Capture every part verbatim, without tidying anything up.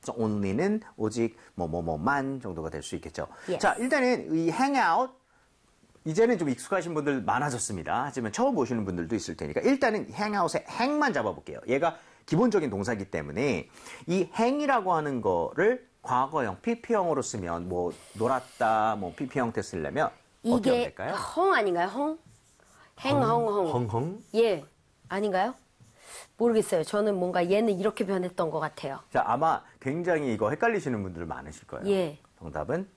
only는 오직 뭐뭐뭐만 정도가 될 수 있겠죠. Yes. 자, 일단은 이 hangout 이제는 좀 익숙하신 분들 많아졌습니다. 하지만 처음 보시는 분들도 있을 테니까 일단은 hangout의 행만 잡아볼게요. 얘가 기본적인 동사이기 때문에 이 행이라고 하는 거를 과거형, 피피형으로 쓰면 뭐 놀았다, 뭐 피피 형태 쓰려면 어떻게 하면 이게 될까요? 헝 아닌가요? 헝? 행, 헝, 헝. 헝헝? 예. 아닌가요? 모르겠어요. 저는 뭔가 얘는 이렇게 변했던 것 같아요. 자, 아마 굉장히 이거 헷갈리시는 분들 많으실 거예요. 예. 정답은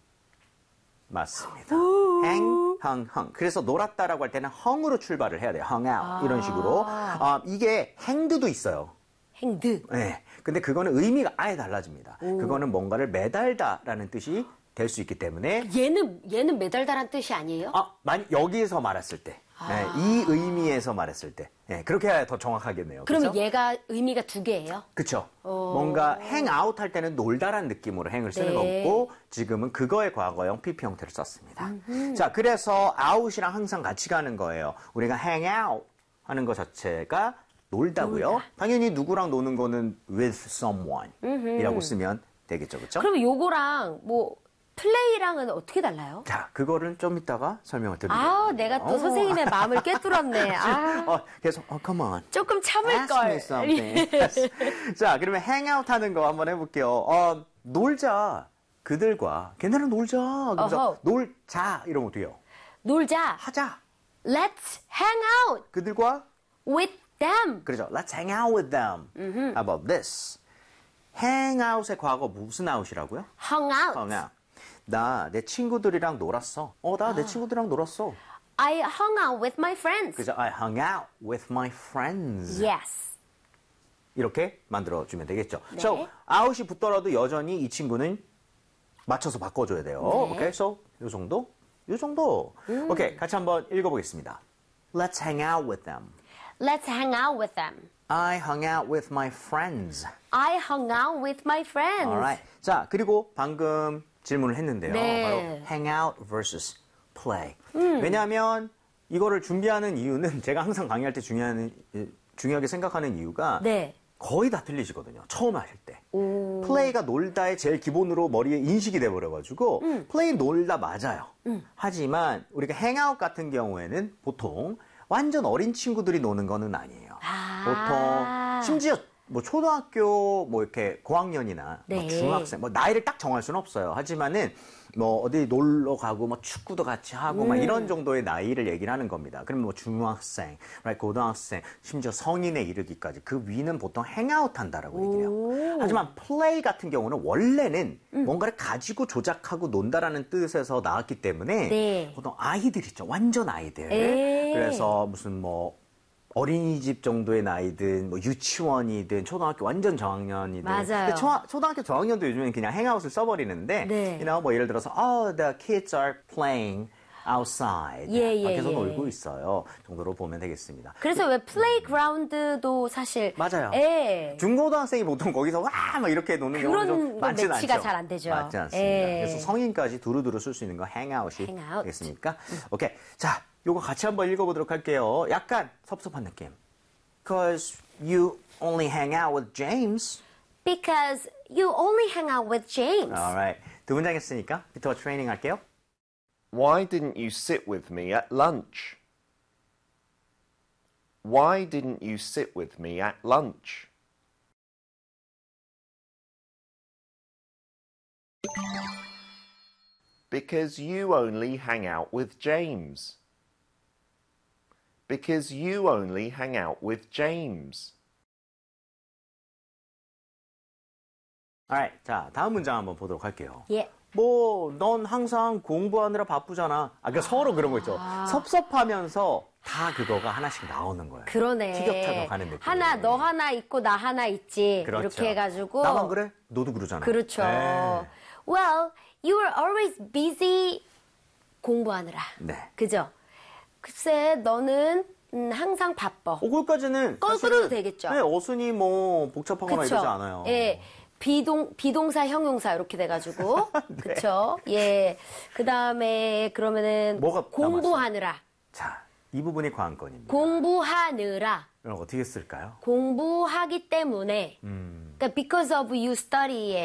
맞습니다. 행, 헝, 헝. 그래서 놀았다라고 할 때는 헝으로 출발을 해야 돼요. hung out. 아. 이런 식으로. 어, 이게 행드도 있어요. 행드. 네. 근데 그거는 의미가 아예 달라집니다. 오. 그거는 뭔가를 매달다라는 뜻이 될 수 있기 때문에 얘는 얘는 매달다란 뜻이 아니에요? 아, 만 여기에서 말했을 때. 아. 네, 이 의미에서 말했을 때. 네, 그렇게 해야 더 정확하겠네요. 그러면 그쵸? 얘가 의미가 두 개예요? 그쵸. 어. 뭔가 행아웃 할 때는 놀다란 느낌으로 행을 쓰는 네. 거고 지금은 그거의 과거형 피피 형태를 썼습니다. 음흠. 자, 그래서 out이랑 항상 같이 가는 거예요. 우리가 hang out 하는 것 자체가 놀다고요. 놀다. 당연히 누구랑 노는 거는 with someone 이라고 쓰면 되겠죠. 그렇죠? 그러면 요거랑 뭐 플레이랑은 어떻게 달라요? 자, 그거를 좀 이따가 설명을 드릴게요. 아, 내가 또 어. 선생님의 마음을 꿰뚫었네. 아, 어, 계속 oh, come on. 조금 참을 Ask me 걸. something. Yes. 자, 그러면 hang out 하는 거 한번 해볼게요. 어, 놀자. 그들과. 걔네랑 놀자. 그래서 어허. 놀자. 이러면 어떻게 해요? 놀자. 하자. Let's hang out 그들과. with them. 그렇죠. Let's hang out with them. How about this? hang out의 과거 무슨 out이라고요? Hung out. hung out. 나 내 친구들이랑 놀았어. 어, 나 내 친구들이랑 놀았어. I hung out with my friends. 그래서 I hung out with my friends. Yes. 이렇게 만들어주면 되겠죠. 네. So, out이 붙더라도 여전히 이 친구는 맞춰서 바꿔줘야 돼요. 네. 오케이, so 요 정도, 요 정도. 음. 오케이, 같이 한번 읽어보겠습니다. Let's hang out with them. Let's hang out with them. I hung out with my friends. I hung out with my friends. Alright. 자, 그리고 방금 질문을 했는데요. 네. 바로 hang out versus play. 음. 왜냐하면 이거를 준비하는 이유는 제가 항상 강의할 때 중요한, 중요하게 생각하는 이유가 네. 거의 다 틀리시거든요. 처음 하실 때. 오. 플레이가 놀다의 제일 기본으로 머리에 인식이 돼버려가지고 음. 플레이 놀다 맞아요. 음. 하지만 우리가 행아웃 같은 경우에는 보통 완전 어린 친구들이 노는 거는 아니에요. 아. 보통 심지어 뭐 초등학교 뭐 이렇게 고학년이나 네. 뭐 중학생 뭐 나이를 딱 정할 수는 없어요. 하지만은 뭐 어디 놀러 가고 뭐 축구도 같이 하고 음. 막 이런 정도의 나이를 얘기를 하는 겁니다. 그럼 뭐 중학생, right? 고등학생, 심지어 성인에 이르기까지 그 위는 보통 행아웃 한다라고 얘기해요. 오. 하지만 플레이 같은 경우는 원래는 음. 뭔가를 가지고 조작하고 논다라는 뜻에서 나왔기 때문에 네. 보통 아이들 있죠. 완전 아이들. 에이. 그래서 무슨 뭐 어린이집 정도의 나이든 뭐 유치원이든 초등학교 완전 저학년이든 맞아요. 근데 초, 초등학교 저학년도 요즘엔 그냥 행아웃을 써버리는데 네. you know, 뭐 예를 들어서 oh, the kids are playing outside 예, 예, 밖에서 예. 놀고 있어요 정도로 보면 되겠습니다. 그래서 왜 플레이그라운드도 사실 맞아요. 예. 중고등학생이 보통 거기서 와 막 이렇게 노는 그런 경우는 좀 많지는 매치가 않죠. 잘 안 되죠. 맞지 않습니다. 예. 그래서 성인까지 두루두루 쓸 수 있는 거 행아웃이 행아웃. 되겠습니까? 오케이. 자, 요거 같이 한번 읽어보도록 할게요. 약간 섭섭한 느낌. Because you only hang out with James. Because you only hang out with James. Alright. 두 문장 했으니까 비트와 트레이닝 할게요. Why didn't you sit with me at lunch? Why didn't you sit with me at lunch? Because you only hang out with James. Because you only hang out with James. Alright. 자, 다음 문장 한번 보도록 할게요. 예. 뭐, 넌 항상 공부하느라 바쁘잖아. 아, 그러니까 서로 그런 거 있죠. 섭섭하면서 다 그거가 하나씩 나오는 거예요. 그러네. 티격타격 하는 느낌. 하나 너 하나 있고 나 하나 있지. 그렇죠. 이렇게 해가지고. 나만 그래? 너도 그러잖아. 그렇죠. 네. Well, you were always busy 공부하느라. 네. 그죠? 글쎄, 너는 음, 항상 바빠. 어, 거기까지는 꺼- 사실은, 끊어도 되겠죠. 네, 어순이 뭐 복잡하거나 그쵸? 이러지 않아요. 예. 비동, 비동사, 형용사 이렇게 돼가지고. 네. 그쵸? 예. 그 다음에 그러면은 뭐가 공부하느라. 자, 이 부분이 관건입니다. 공부하느라. 그럼 어떻게 쓸까요? 공부하기 때문에. 음. 그러니까 because of you study에